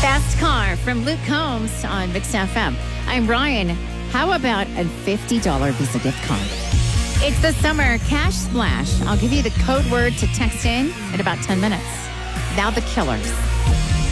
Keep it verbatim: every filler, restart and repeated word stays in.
Fast Car from Luke Combs on Mix F M. I'm Ryan. How about a fifty dollars Visa gift card? It's the summer cash splash. I'll give you the code word to text in in about ten minutes. Now the Killers.